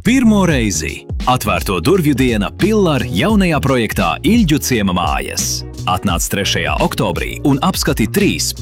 Pirmo reizi atvērto durvju diena Pillar jaunajā projektā Ilģu ciema mājas. Atnāc 3. oktobrī un apskati 3